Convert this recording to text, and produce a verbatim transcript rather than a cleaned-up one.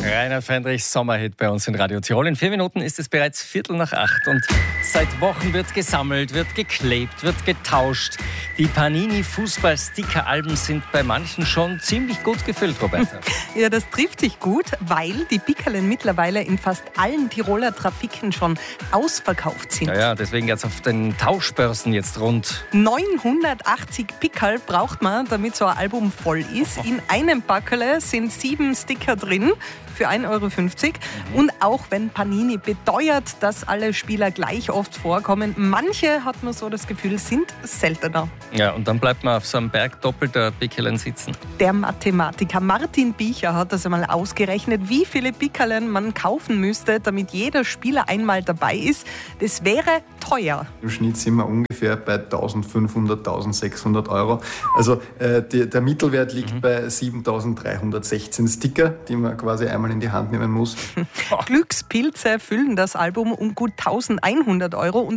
Rainer Fendrichs Sommerhit bei uns in Radio Tirol. In vier Minuten ist es bereits Viertel nach acht und seit Wochen wird gesammelt, wird geklebt, wird getauscht. Die Panini-Fußball-Sticker-Alben sind bei manchen schon ziemlich gut gefüllt, Roberta. Ja, das trifft sich gut, weil die Pickerlen mittlerweile in fast allen Tiroler Trafiken schon ausverkauft sind. Ja, ja, deswegen jetzt auf den Tauschbörsen jetzt rund neunhundertachtzig Pickerl braucht man, damit so ein Album voll ist. In einem Packerle sind sieben Sticker drin für ein Euro fünfzig. Mhm. Und auch wenn Panini beteuert, dass alle Spieler gleich oft vorkommen, manche, hat man so das Gefühl, sind seltener. Ja, und dann bleibt man auf so einem Berg doppelter Pickerlen sitzen. Der Mathematiker Martin Biecher hat das einmal ausgerechnet, wie viele Pickerlen man kaufen müsste, damit jeder Spieler einmal dabei ist. Das wäre teuer. Im Schnitt sind wir ungefähr bei eintausendfünfhundert, eintausendsechshundert Euro. Also äh, die, der Mittelwert liegt mhm. bei siebentausenddreihundertsechzehn Sticker, die man quasi einmal in die Hand nehmen muss. Glückspilze füllen das Album um gut eintausendeinhundert Euro. Und